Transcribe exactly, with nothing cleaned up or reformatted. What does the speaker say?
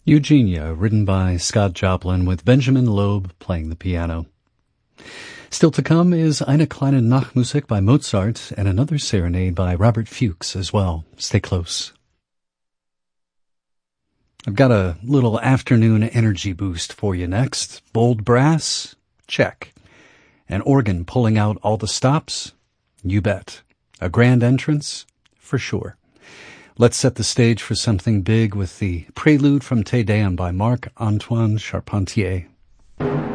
Eugenia, written by Scott Joplin with Benjamin Loeb playing the piano. Still to come is Eine kleine Nachtmusik by Mozart and another serenade by Robert Fuchs as well. Stay close. I've got a little afternoon energy boost for you next. Bold brass? Check. An organ pulling out all the stops? You bet. A grand entrance? For sure. Let's set the stage for something big with the Prelude from Te Deum by Marc-Antoine Charpentier.